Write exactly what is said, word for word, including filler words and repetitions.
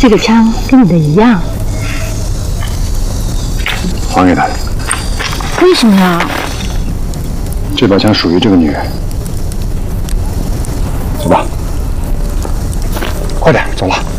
这个枪跟你的一样。 还给他。 为什么呀？ 这把枪属于这个女人。走吧，快点，走了。